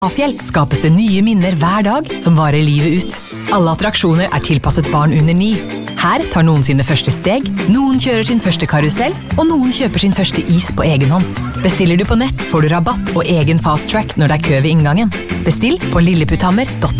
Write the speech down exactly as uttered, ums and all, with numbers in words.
Hafjell skapes det nye minner hver dag som varer livet ut. Alle attraksjoner er tilpasset barn under ni. Her tar noen sine første steg, noen kjører sin første karusell, og noen kjøper sin første is på egen hånd. Bestiller du på nett, får du rabatt og egen fast track når det er kø ved inngangen. Bestill på lilleputthammer punktum